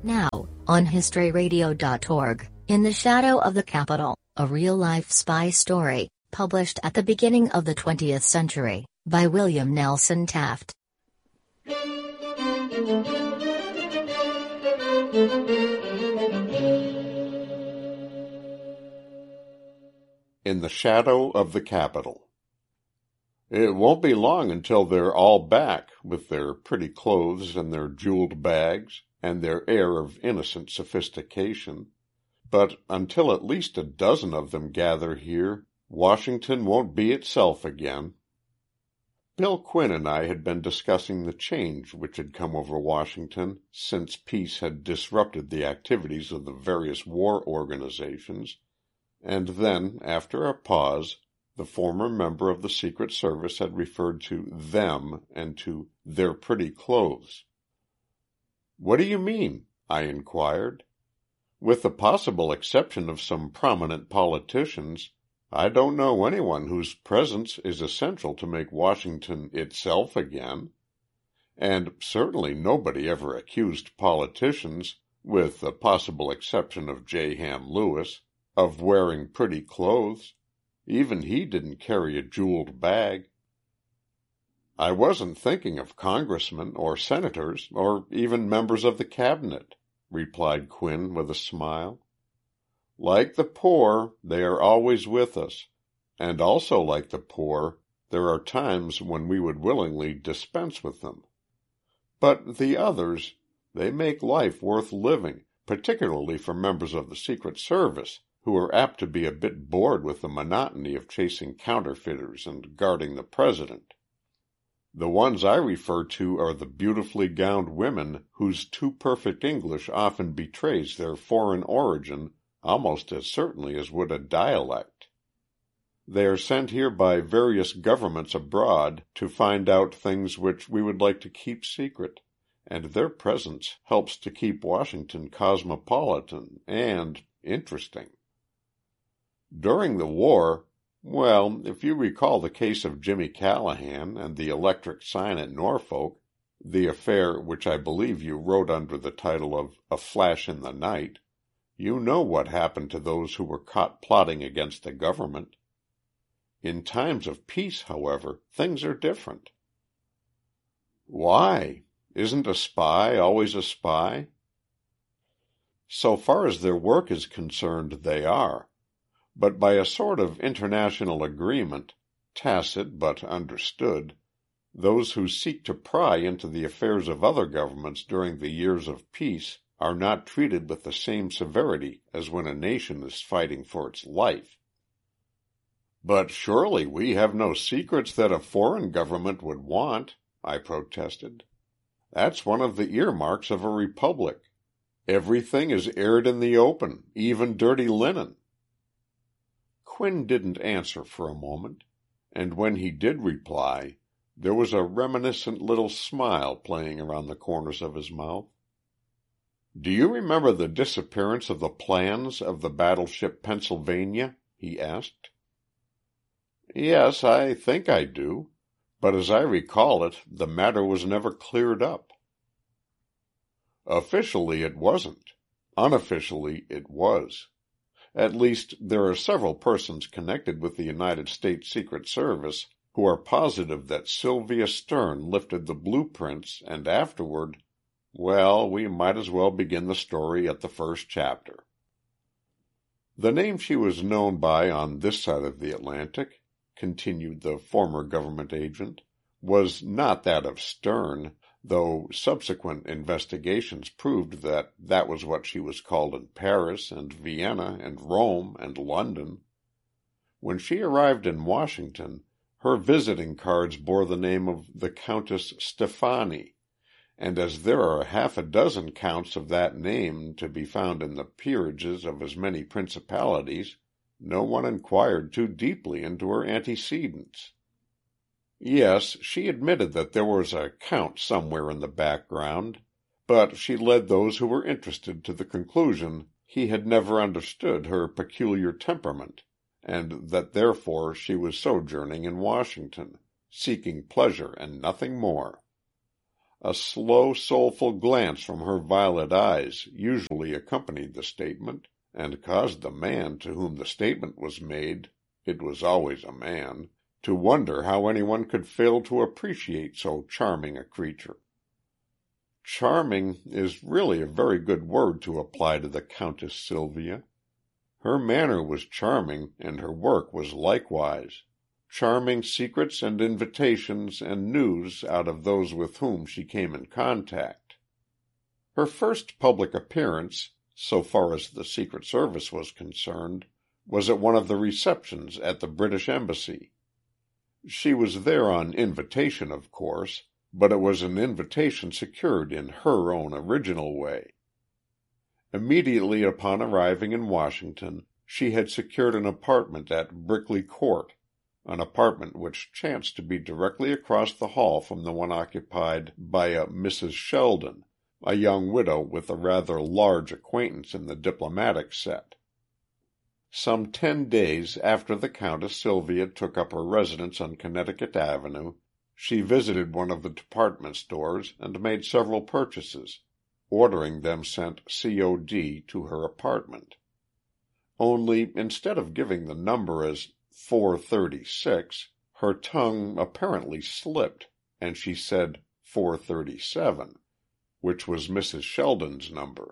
Now, on historyradio.org, In the Shadow of the Capitol, a real-life spy story, published at the beginning of the 20th century, by William Nelson Taft. In the Shadow of the Capitol. It won't be long until they're all back, with their pretty clothes and their jeweled bags, and their air of innocent sophistication. But until at least a dozen of them gather here, Washington won't be itself again. Bill Quinn and I had been discussing the change which had come over Washington since peace had disrupted the activities of the various war organizations, and then, after a pause, the former member of the Secret Service had referred to them and to their pretty clothes. "What do you mean?" I inquired. "With the possible exception of some prominent politicians, I don't know anyone whose presence is essential to make Washington itself again. And certainly nobody ever accused politicians, with the possible exception of J. Ham Lewis, of wearing pretty clothes. Even he didn't carry a jeweled bag." "I wasn't thinking of congressmen or senators or even members of the cabinet," replied Quinn with a smile. "Like the poor, they are always with us, and also like the poor, there are times when we would willingly dispense with them. But the others, they make life worth living, particularly for members of the Secret Service, who are apt to be a bit bored with the monotony of chasing counterfeiters and guarding the president. The ones I refer to are the beautifully gowned women whose too perfect English often betrays their foreign origin almost as certainly as would a dialect. They are sent here by various governments abroad to find out things which we would like to keep secret, and their presence helps to keep Washington cosmopolitan and interesting. During the war, well, if you recall the case of Jimmy Callahan and the electric sign at Norfolk, the affair which I believe you wrote under the title of A Flash in the Night, you know what happened to those who were caught plotting against the government. In times of peace, however, things are different." "Why? Isn't a spy always a spy?" "So far as their work is concerned, they are. But by a sort of international agreement, tacit but understood, those who seek to pry into the affairs of other governments during the years of peace are not treated with the same severity as when a nation is fighting for its life." "But surely we have no secrets that a foreign government would want," I protested. "That's one of the earmarks of a republic. Everything is aired in the open, even dirty linen." Quinn didn't answer for a moment, and when he did reply, there was a reminiscent little smile playing around the corners of his mouth. "Do you remember the disappearance of the plans of the battleship Pennsylvania?" he asked. "Yes, I think I do. But as I recall it, the matter was never cleared up." "Officially it wasn't. Unofficially it was. At least, there are several persons connected with the United States Secret Service who are positive that Sylvia Stern lifted the blueprints and afterward, well, we might as well begin the story at the first chapter. The name she was known by on this side of the Atlantic, continued the former government agent, was not that of Stern, though subsequent investigations proved that that was what she was called in Paris and Vienna and Rome and London. When she arrived in Washington, her visiting cards bore the name of the Countess Stefani, and as there are half a dozen counts of that name to be found in the peerages of as many principalities, no one inquired too deeply into her antecedents. Yes, she admitted that there was a count somewhere in the background, but she led those who were interested to the conclusion he had never understood her peculiar temperament, and that therefore she was sojourning in Washington, seeking pleasure and nothing more. A slow, soulful glance from her violet eyes usually accompanied the statement, and caused the man to whom the statement was made it was always a man to wonder how anyone could fail to appreciate so charming a creature. Charming is really a very good word to apply to the Countess Sylvia. Her manner was charming, and her work was likewise. Charming secrets and invitations and news out of those with whom she came in contact. Her first public appearance, so far as the Secret Service was concerned, was at one of the receptions at the British Embassy. She was there on invitation, of course, but it was an invitation secured in her own original way. Immediately upon arriving in Washington, she had secured an apartment at Brickley Court, an apartment which chanced to be directly across the hall from the one occupied by a Mrs. Sheldon, a young widow with a rather large acquaintance in the diplomatic set. Some 10 days after the Countess Sylvia took up her residence on Connecticut Avenue, she visited one of the department stores and made several purchases, ordering them sent C.O.D. to her apartment. Only, instead of giving the number as 436, her tongue apparently slipped, and she said 437, which was Mrs. Sheldon's number.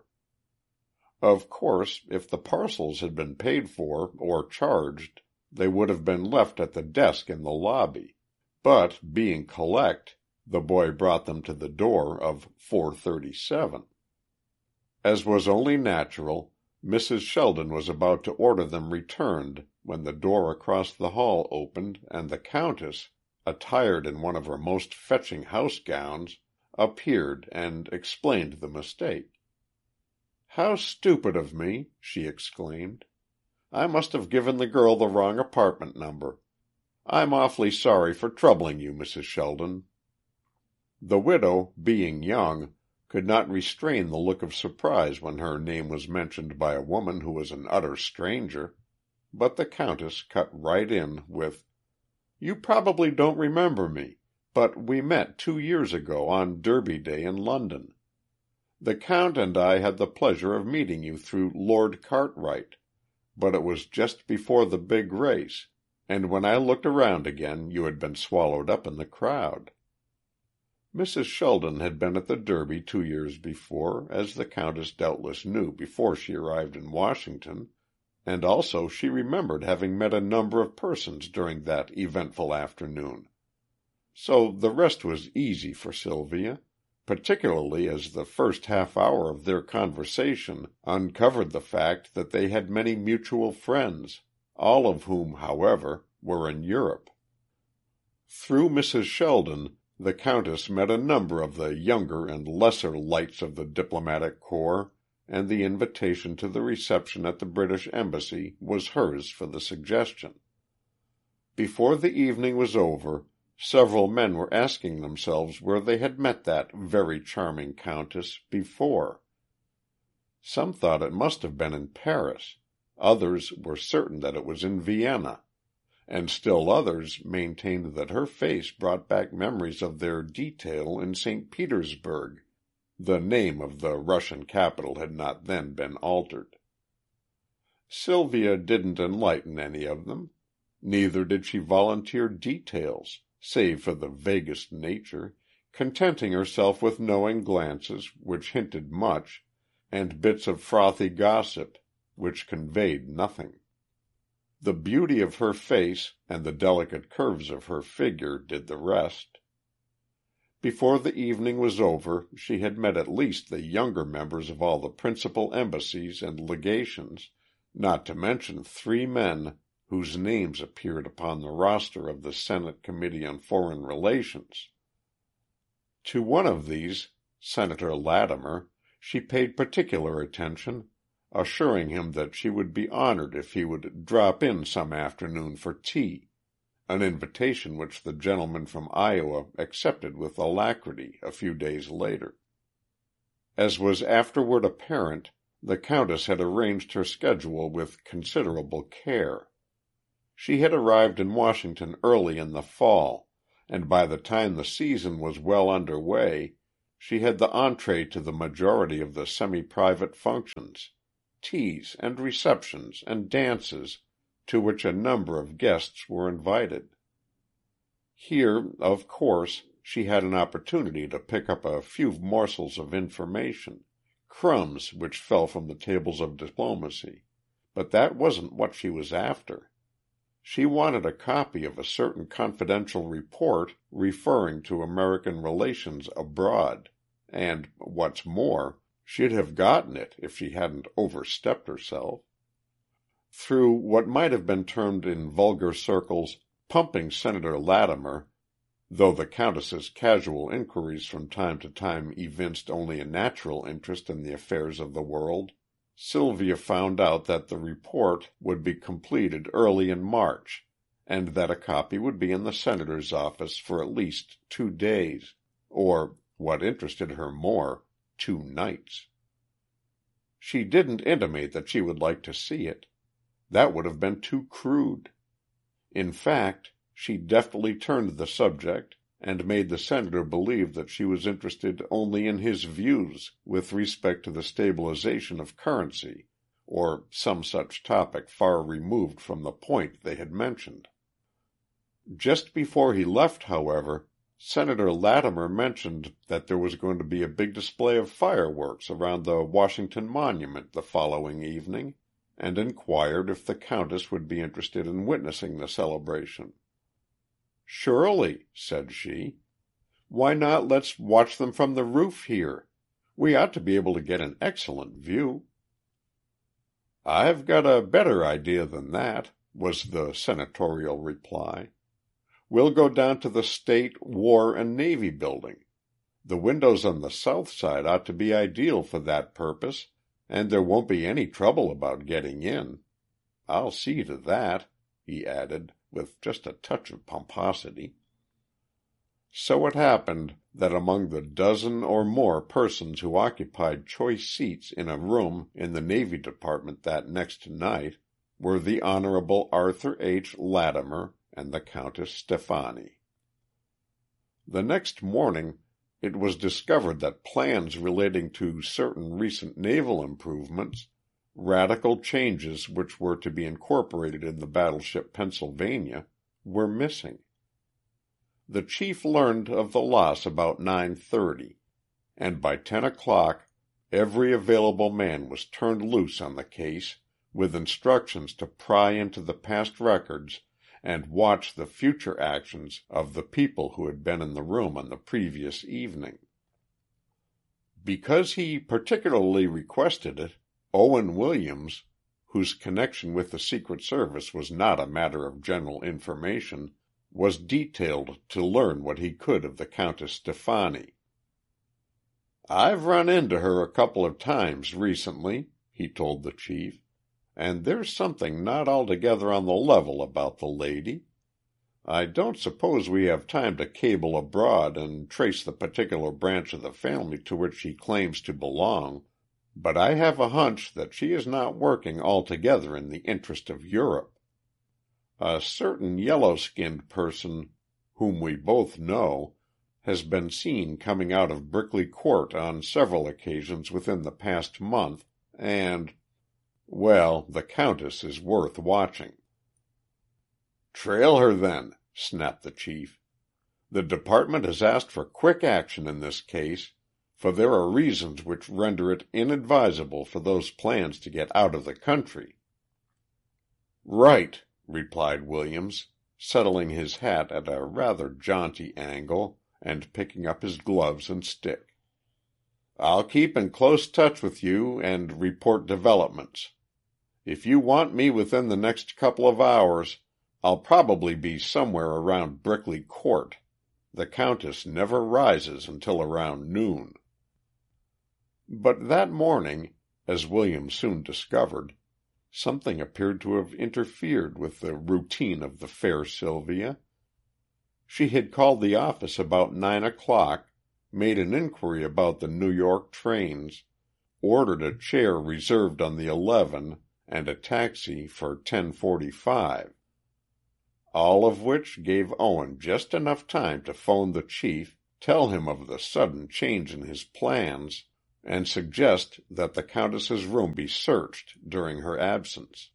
Of course, if the parcels had been paid for or charged, they would have been left at the desk in the lobby, but, being collect, the boy brought them to the door of 437. As was only natural, Mrs. Sheldon was about to order them returned when the door across the hall opened and the Countess, attired in one of her most fetching house gowns, appeared and explained the mistake. "How stupid of me!" she exclaimed. "I must have given the girl the wrong apartment number. I'm awfully sorry for troubling you, Mrs. Sheldon." The widow, being young, could not restrain the look of surprise when her name was mentioned by a woman who was an utter stranger, but the Countess cut right in with, "You probably don't remember me, but we met 2 years ago on Derby Day in London. The Count and I had the pleasure of meeting you through Lord Cartwright, but it was just before the big race, and when I looked around again you had been swallowed up in the crowd." Mrs. Sheldon had been at the Derby 2 years before, as the Countess doubtless knew before she arrived in Washington, and also she remembered having met a number of persons during that eventful afternoon. So the rest was easy for Sylvia, particularly as the first half hour of their conversation uncovered the fact that they had many mutual friends, all of whom, however, were in Europe. Through Mrs. Sheldon, the Countess met a number of the younger and lesser lights of the diplomatic corps, and the invitation to the reception at the British Embassy was hers for the suggestion. Before the evening was over, several men were asking themselves where they had met that very charming Countess before. Some thought it must have been in Paris, others were certain that it was in Vienna, and still others maintained that her face brought back memories of their detail in St. Petersburg. The name of the Russian capital had not then been altered. Sylvia didn't enlighten any of them. Neither did she volunteer details, save for the vaguest nature, contenting herself with knowing glances, which hinted much, and bits of frothy gossip, which conveyed nothing. The beauty of her face and the delicate curves of her figure did the rest. Before the evening was over she had met at least the younger members of all the principal embassies and legations, not to mention 3 men whose names appeared upon the roster of the Senate Committee on Foreign Relations. To one of these, Senator Latimer, she paid particular attention, assuring him that she would be honored if he would drop in some afternoon for tea, an invitation which the gentleman from Iowa accepted with alacrity a few days later. As was afterward apparent, the Countess had arranged her schedule with considerable care. She had arrived in Washington early in the fall, and by the time the season was well under way she had the entree to the majority of the semi-private functions, teas and receptions and dances to which a number of guests were invited. Here, of course, she had an opportunity to pick up a few morsels of information, crumbs which fell from the tables of diplomacy, but that wasn't what she was after. She wanted a copy of a certain confidential report referring to American relations abroad, and, what's more, she'd have gotten it if she hadn't overstepped herself. Through what might have been termed in vulgar circles pumping Senator Latimer, though the Countess's casual inquiries from time to time evinced only a natural interest in the affairs of the world, Sylvia found out that the report would be completed early in March, and that a copy would be in the Senator's office for at least 2 days, or, what interested her more, 2 nights. She didn't intimate that she would like to see it. That would have been too crude. In fact, she deftly turned the subject and made the Senator believe that she was interested only in his views with respect to the stabilization of currency, or some such topic far removed from the point they had mentioned. Just before he left, however, Senator Latimer mentioned that there was going to be a big display of fireworks around the Washington Monument the following evening, and inquired if the Countess would be interested in witnessing the celebration. "Surely," said she. "Why not let's watch them from the roof here? We ought to be able to get an excellent view." "I've got a better idea than that," was the senatorial reply. "We'll go down to the State, War and Navy Building. The windows on the south side ought to be ideal for that purpose, and there won't be any trouble about getting in. I'll see to that," he added, with just a touch of pomposity. So it happened that among the dozen or more persons who occupied choice seats in a room in the Navy Department that next night were the Honorable Arthur H. Latimer and the Countess Stefani. The next morning it was discovered that plans relating to certain recent naval improvements, radical changes which were to be incorporated in the battleship Pennsylvania, were missing. The chief learned of the loss about 9:30, and by 10 o'clock every available man was turned loose on the case, with instructions to pry into the past records and watch the future actions of the people who had been in the room on the previous evening. Because he particularly requested it, Owen Williams, whose connection with the Secret Service was not a matter of general information, was detailed to learn what he could of the Countess Stefani. "I've run into her a couple of times recently," he told the chief, "and there's something not altogether on the level about the lady. I don't suppose we have time to cable abroad and trace the particular branch of the family to which she claims to belong, but I have a hunch that she is not working altogether in the interest of Europe. A certain yellow-skinned person, whom we both know, has been seen coming out of Brickley Court on several occasions within the past month, and well, the Countess is worth watching." "Trail her, then," snapped the chief. "The department has asked for quick action in this case, for there are reasons which render it inadvisable for those plans to get out of the country." "Right," replied Williams, settling his hat at a rather jaunty angle and picking up his gloves and stick. "I'll keep in close touch with you and report developments. If you want me within the next couple of hours, I'll probably be somewhere around Brickley Court. The Countess never rises until around noon." But that morning, as William soon discovered, something appeared to have interfered with the routine of the fair Sylvia. She had called the office about 9 o'clock, made an inquiry about the New York trains, ordered a chair reserved on the 11 and a taxi for 10:45. All of which gave Owen just enough time to phone the chief tell him of the sudden change in his plans, and suggest that the Countess's room be searched during her absence.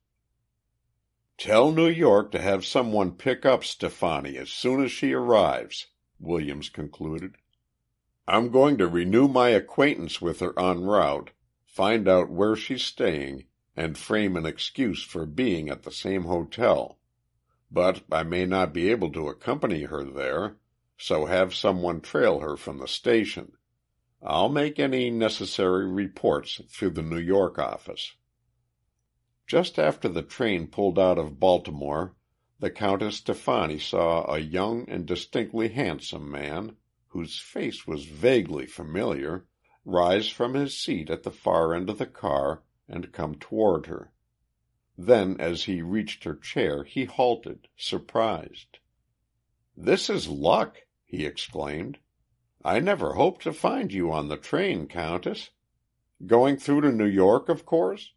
"Tell New York to have someone pick up Stefani as soon as she arrives," Williams concluded. "I'm going to renew my acquaintance with her en route, find out where she's staying, and frame an excuse for being at the same hotel. But I may not be able to accompany her there, so have someone trail her from the station. I'll make any necessary reports through the New York office." Just after the train pulled out of Baltimore, the Countess Stefani saw a young and distinctly handsome man, whose face was vaguely familiar, rise from his seat at the far end of the car and come toward her. Then, as he reached her chair, he halted, surprised. "This is luck!" he exclaimed. "I never hoped to find you on the train, Countess. Going through to New York, of course?"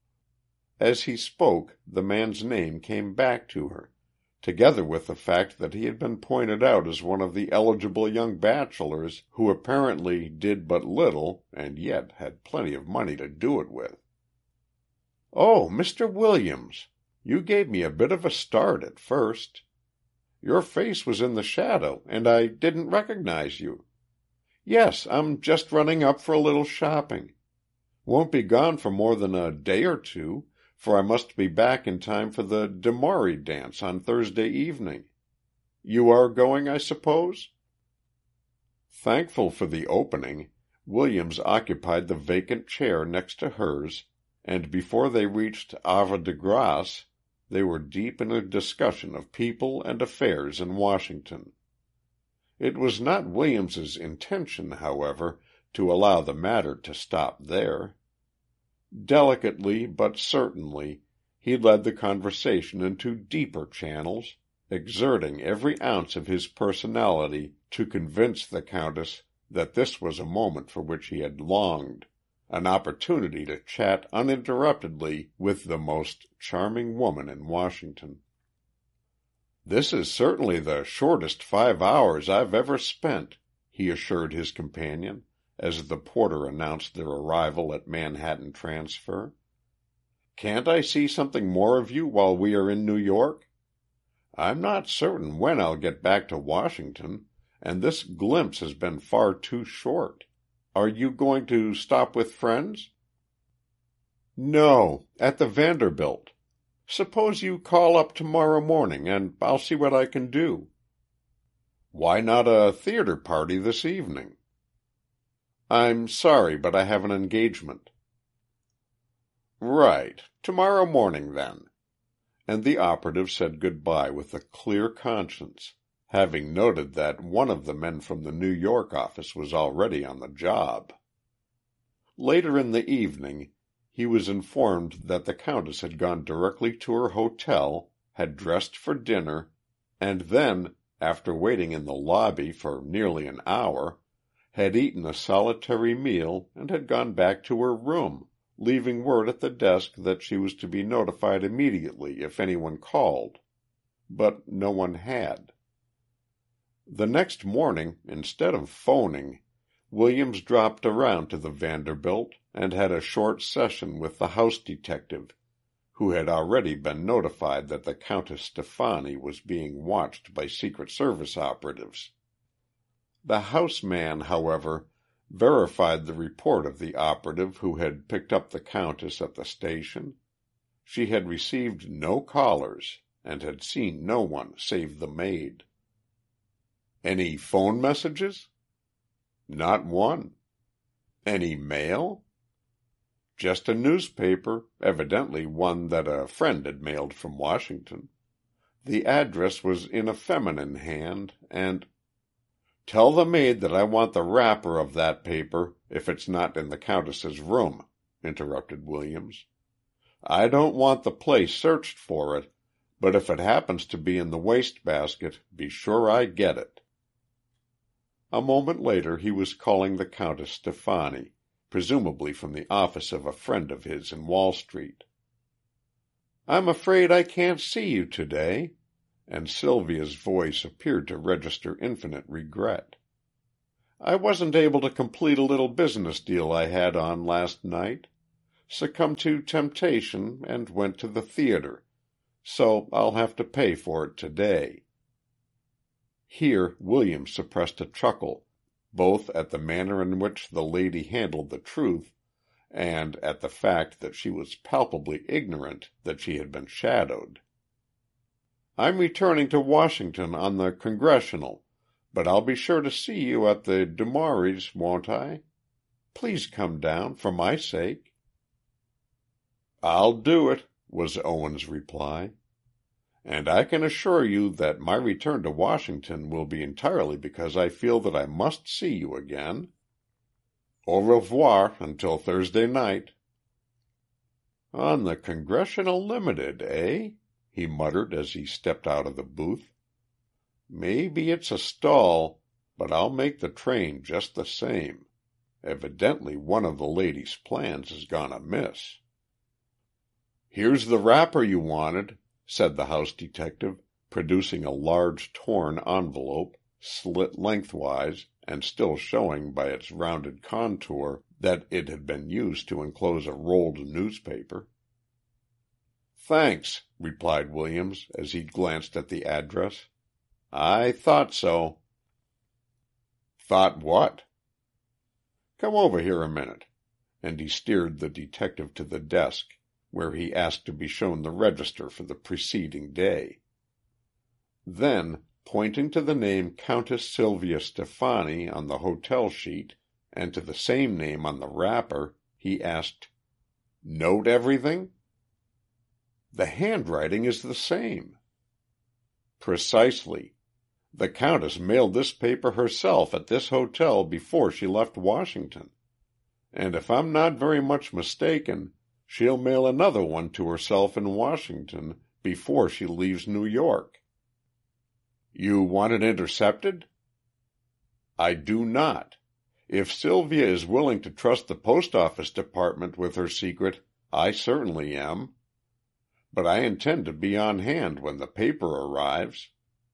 As he spoke, the man's name came back to her, together with the fact that he had been pointed out as one of the eligible young bachelors who apparently did but little and yet had plenty of money to do it with. "Oh, Mr. Williams! You gave me a bit of a start at first. Your face was in the shadow and I didn't recognize you. Yes, I'm just running up for a little shopping. Won't be gone for more than a day or two, for I must be back in time for the De Maury dance on Thursday evening. You are going, I suppose?" Thankful for the opening, Williams occupied the vacant chair next to hers, and before they reached Havre de Grace they were deep in a discussion of people and affairs in Washington. It was not Williams's intention, however, to allow the matter to stop there. Delicately but certainly he led the conversation into deeper channels, exerting every ounce of his personality to convince the Countess that this was a moment for which he had longed, an opportunity to chat uninterruptedly with the most charming woman in Washington. "This is certainly the shortest 5 hours I've ever spent," he assured his companion, as the porter announced their arrival at Manhattan Transfer. "Can't I see something more of you while we are in New York? I'm not certain when I'll get back to Washington, and this glimpse has been far too short. Are you going to stop with friends?" "No, at the Vanderbilt. Suppose you call up tomorrow morning and I'll see what I can do." "Why not a theater party this evening?" "I'm sorry, but I have an engagement." "Right. Tomorrow morning, then." And the operative said good-bye with a clear conscience, having noted that one of the men from the New York office was already on the job. Later in the evening he was informed that the Countess had gone directly to her hotel, had dressed for dinner, and then, after waiting in the lobby for nearly an hour, had eaten a solitary meal and had gone back to her room, leaving word at the desk that she was to be notified immediately if anyone called. But no one had. The next morning, instead of phoning, Williams dropped around to the Vanderbilt and had a short session with the house detective, who had already been notified that the Countess Stefani was being watched by Secret Service operatives. The houseman, however, verified the report of the operative who had picked up the Countess at the station. She had received no callers and had seen no one save the maid. Any phone messages? Not one. Any mail? Just a newspaper, evidently one that a friend had mailed from Washington. The address was in a feminine hand, and "Tell the maid that I want the wrapper of that paper if it's not in the Countess's room," interrupted Williams. "I don't want the place searched for it, but if it happens to be in the wastebasket, be sure I get it." A moment later he was calling the Countess Stefani, presumably from the office of a friend of his in Wall Street. "I'm afraid I can't see you today," and Sylvia's voice appeared to register infinite regret. I wasn't able to complete a little business deal I had on last night. Succumbed to temptation and went to the theater, so I'll have to pay for it today." Here Williams suppressed a chuckle, both at the manner in which the lady handled the truth and at the fact that she was palpably ignorant that she had been shadowed. "I'm returning to Washington on the Congressional, but I'll be sure to see you at the Du Maurys, won't I? Please come down, for my sake." "I'll do it," was Owen's reply. "And I can assure you that my return to Washington will be entirely because I feel that I must see you again. Au revoir until Thursday night." "On the Congressional Limited, eh?" he muttered as he stepped out of the booth. "Maybe it's a stall, but I'll make the train just the same. Evidently one of the lady's plans has gone amiss." "Here's the wrapper you wanted," said the house detective, producing a large torn envelope, slit lengthwise and still showing by its rounded contour that it had been used to enclose a rolled newspaper. "Thanks," replied Williams as he glanced at the address. "I thought so." "Thought what?" "Come over here a minute," and he steered the detective to the desk, where he asked to be shown the register for the preceding day. Then, pointing to the name Countess Sylvia Stefani on the hotel sheet and to the same name on the wrapper, he asked, "Note everything?" "The handwriting is the same." "Precisely. The Countess mailed this paper herself at this hotel before she left Washington. And if I'm not very much mistaken, she'll mail another one to herself in Washington before she leaves New York." "You want it intercepted?" "I do not. If Sylvia is willing to trust the Post Office Department with her secret, I certainly am. But I intend to be on hand when the paper arrives."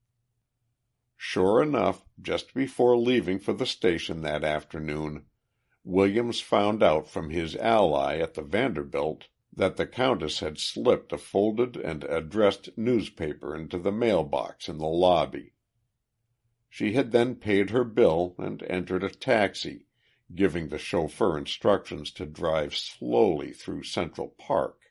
Sure enough, just before leaving for the station that afternoon, Williams found out from his ally at the Vanderbilt that the Countess had slipped a folded and addressed newspaper into the mailbox in the lobby. She had then paid her bill and entered a taxi, giving the chauffeur instructions to drive slowly through Central Park.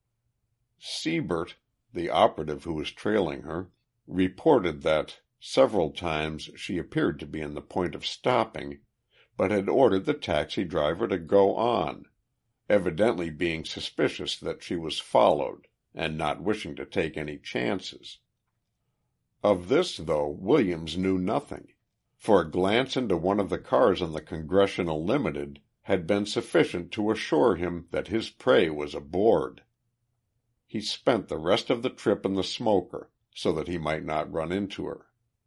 Siebert, the operative who was trailing her, reported that several times she appeared to be on the point of stopping, but had ordered the taxi driver to go on, evidently being suspicious that she was followed and not wishing to take any chances. Of this, though, Williams knew nothing, for a glance into one of the cars on the Congressional Limited had been sufficient to assure him that his prey was aboard. He spent the rest of the trip in the smoker, so that he might not run into her.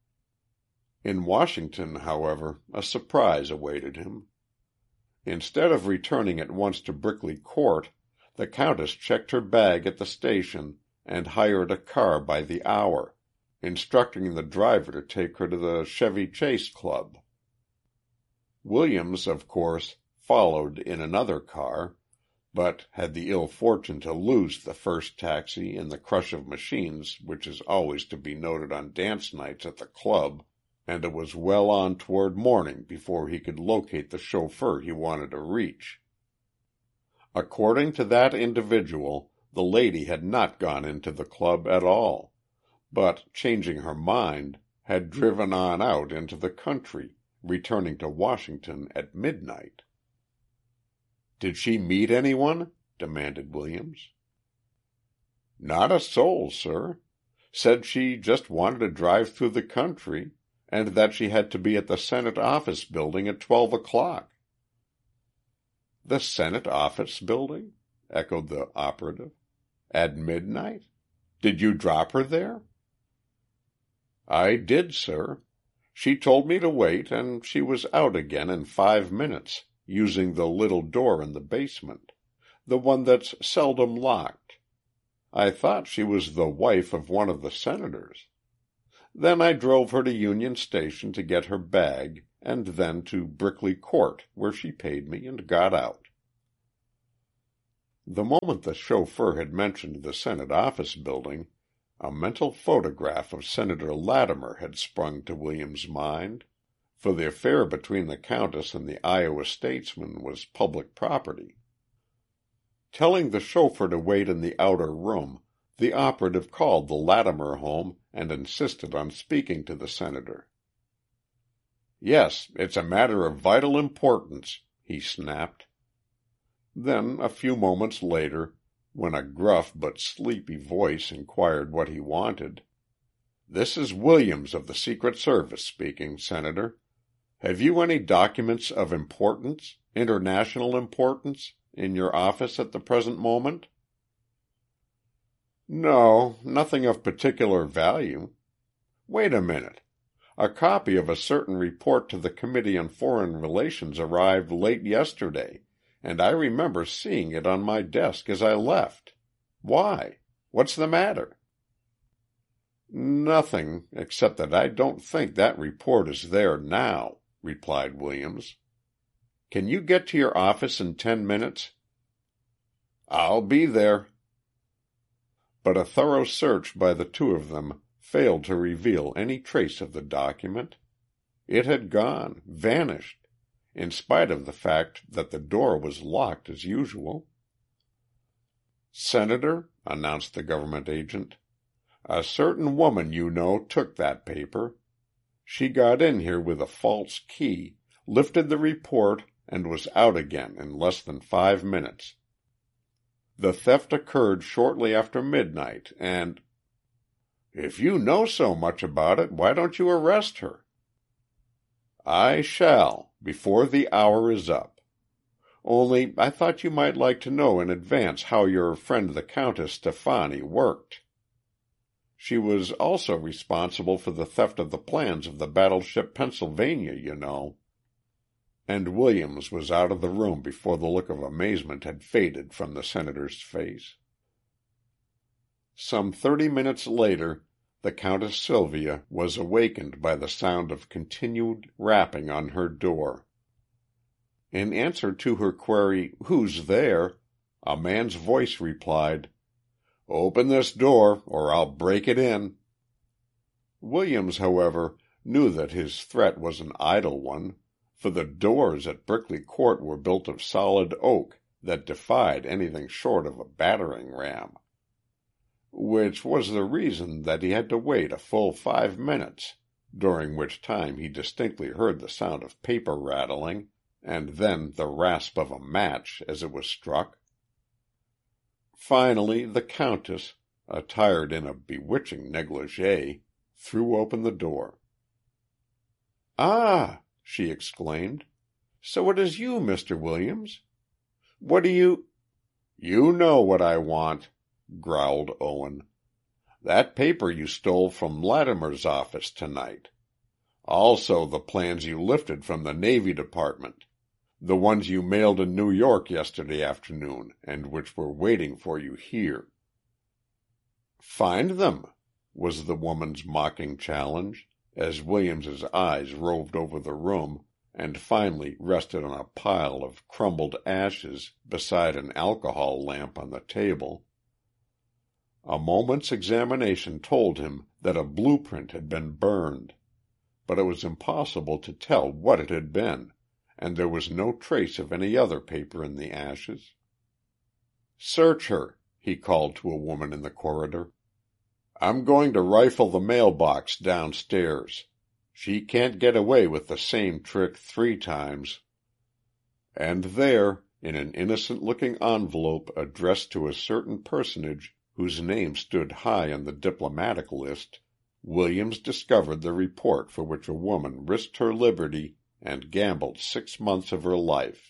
In Washington, however, a surprise awaited him. Instead of returning at once to Brickley Court, the Countess checked her bag at the station and hired a car by the hour, instructing the driver to take her to the Chevy Chase Club. Williams, of course, followed in another car, but had the ill fortune to lose the first taxi in the crush of machines which is always to be noted on dance nights at the club, and it was well on toward morning before he could locate the chauffeur he wanted to reach. According to that individual, the lady had not gone into the club at all, but, changing her mind, had driven on out into the country, returning to Washington at midnight. "Did she meet anyone?" demanded Williams. "Not a soul, sir. Said she just wanted to drive through the country, and that she had to be at the Senate Office Building at 12 o'clock. "The Senate Office Building?" echoed the operative. "At midnight? Did you drop her there?" "I did, sir. She told me to wait, and she was out again in 5 minutes, using the little door in the basement, the one that's seldom locked. I thought she was the wife of one of the senators. Then I drove her to Union Station to get her bag, and then to Brickley Court, where she paid me and got out. The moment the chauffeur had mentioned the Senate Office Building, a mental photograph of Senator Latimer had sprung to William's mind, for the affair between the Countess and the Iowa statesman was public property. Telling the chauffeur to wait in the outer room, the operative called the Latimer home and insisted on speaking to the senator. "Yes, it's a matter of vital importance," he snapped. Then, a few moments later, when a gruff but sleepy voice inquired what he wanted, "This is Williams of the Secret Service speaking, Senator. Have you any documents of importance, international importance, in your office at the present moment?" "No, nothing of particular value. Wait a minute. A copy of a certain report to the Committee on Foreign Relations arrived late yesterday, and I remember seeing it on my desk as I left. Why? What's the matter?" "Nothing, except that I don't think that report is there now," replied Williams. "Can you get to your office in 10 minutes?" "I'll be there." But a thorough search by the two of them failed to reveal any trace of the document. It had gone, vanished, in spite of the fact that the door was locked as usual. "Senator," announced the government agent, "a certain woman you know took that paper. She got in here with a false key, lifted the report, and was out again in less than 5 minutes. The theft occurred shortly after midnight, and—" "If you know so much about it, why don't you arrest her?" "I shall, before the hour is up. Only I thought you might like to know in advance how your friend the Countess Stefani worked. She was also responsible for the theft of the plans of the battleship Pennsylvania, you know." And Williams was out of the room before the look of amazement had faded from the senator's face. Some 30 minutes later, the Countess Sylvia was awakened by the sound of continued rapping on her door. In answer to her query, "Who's there?" a man's voice replied, "Open this door, or I'll break it in." Williams, however, knew that his threat was an idle one, for the doors at Brickley Court were built of solid oak that defied anything short of a battering ram. Which was the reason that he had to wait a full 5 minutes, during which time he distinctly heard the sound of paper rattling, and then the rasp of a match as it was struck. Finally the Countess, attired in a bewitching negligee, threw open the door. "Ah!" she exclaimed. "So it is you, Mr. Williams. What do you—" "You know what I want," growled Owen. "That paper you stole from Latimer's office tonight. Also the plans you lifted from the Navy Department. The ones you mailed in New York yesterday afternoon and which were waiting for you here." "Find them," was the woman's mocking challenge, as Williams's eyes roved over the room and finally rested on a pile of crumbled ashes beside an alcohol lamp on the table. A moment's examination told him that a blueprint had been burned, but it was impossible to tell what it had been, and there was no trace of any other paper in the ashes. "Search her," he called to a woman in the corridor. "I'm going to rifle the mailbox downstairs. She can't get away with the same trick 3 times." And there, in an innocent-looking envelope addressed to a certain personage whose name stood high on the diplomatic list, Williams discovered the report for which a woman risked her liberty and gambled 6 months of her life.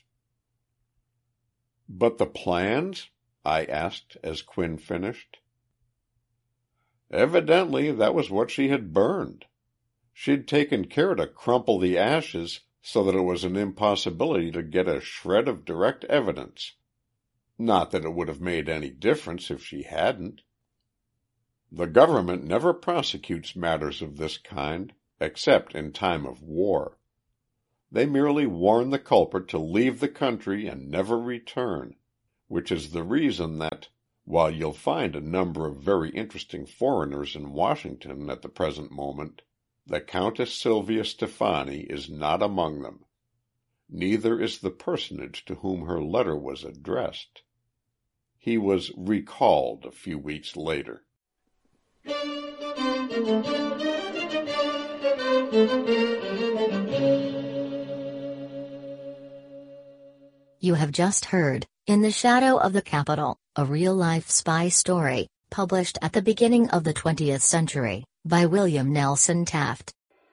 "But the plans?" I asked as Quinn finished. "Evidently that was what she had burned. She'd taken care to crumple the ashes so that it was an impossibility to get a shred of direct evidence. Not that it would have made any difference if she hadn't. The government never prosecutes matters of this kind, except in time of war. They merely warn the culprit to leave the country and never return, which is the reason that, while you'll find a number of very interesting foreigners in Washington at the present moment, the Countess Sylvia Stefani is not among them. Neither is the personage to whom her letter was addressed. He was recalled a few weeks later. You have just heard, In the Shadow of the Capitol, a real-life spy story, published at the beginning of the 20th century, by William Nelson Taft.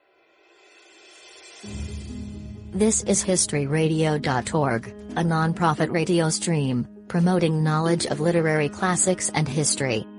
This is HistoryRadio.org, a non-profit radio stream, promoting knowledge of literary classics and history.